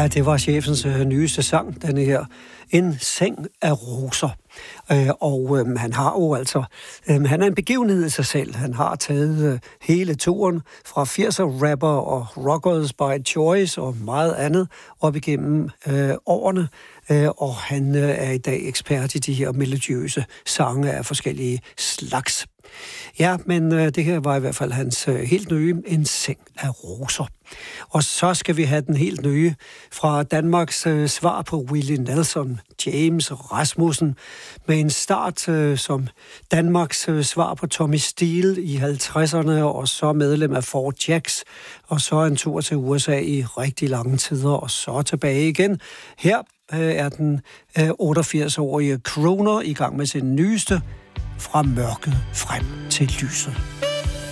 Ja, det var chefens nyeste sang, denne her. En seng af roser. Han har jo altså... han er en begivenhed i sig selv. Han har taget hele turen fra 80'er-rapper og rockers by choice og meget andet op igennem årene. Og han er i dag ekspert i de her melodiøse sange af forskellige slags. Ja, men det her var i hvert fald hans helt nye, En seng af roser. Og så skal vi have den helt nye fra Danmarks svar på Willie Nelson, James Rasmussen, med en start som Danmarks svar på Tommy Steele i 50'erne, og så medlem af Four Jacks, og så en tur til USA i rigtig lange tider, og så tilbage igen. Her er den 88-årige Kroner i gang med sin nyeste, Fra mørket frem til lyset.